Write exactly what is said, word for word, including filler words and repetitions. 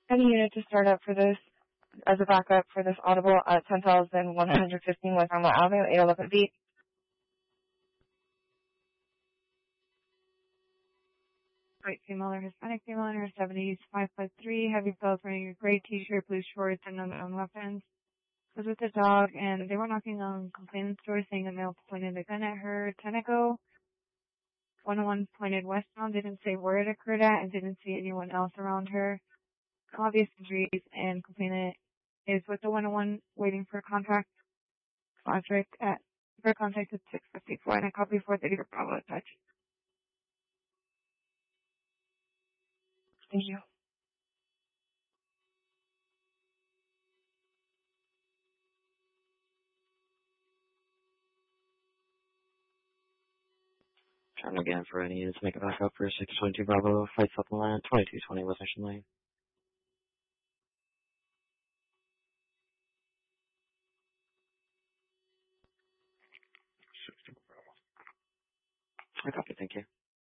Any unit to start up for this, as a backup for this audible at ten thousand one hundred fifteen West Armagh Avenue, eight eleven feet. White female or Hispanic female in her seventies, five foot three, heavy build, wearing a gray t-shirt, blue shorts, and unknown weapons. Was with the dog, and they were knocking on complainant's door saying a male pointed a gun at her. Tenneco one oh one pointed westbound, didn't say where it occurred at, and didn't see anyone else around her. Obvious injuries, and complainant is with the one oh one waiting for contact. Logic at for contact at six fifty-four, and a copy four thirty for Bravo touch. Thank you. Trying again for any units to make it back up for six twenty-two Bravo, flight supplement, twenty-two twenty West Mission Lane. I copy, thank you.